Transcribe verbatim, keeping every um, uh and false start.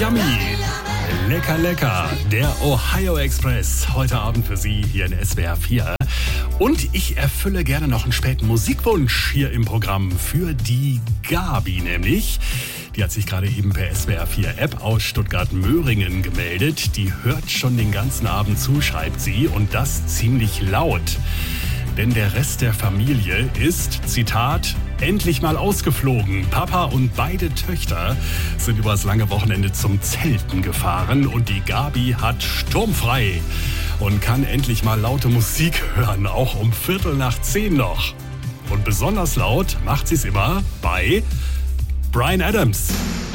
Yummy. Lecker, lecker. Der Ohio Express. Heute Abend für Sie hier in S W R vier. Und ich erfülle gerne noch einen späten Musikwunsch hier im Programm für die Gabi nämlich. Die hat sich gerade eben per S W R vier App aus Stuttgart-Möhringen gemeldet. Die hört schon den ganzen Abend zu, schreibt sie, und das ziemlich laut. Denn der Rest der Familie ist, Zitat, endlich mal ausgeflogen. Papa und beide Töchter sind übers lange Wochenende zum Zelten gefahren und die Gabi hat sturmfrei und kann endlich mal laute Musik hören, auch um Viertel nach zehn noch. Und besonders laut macht sie es immer bei Bryan Adams.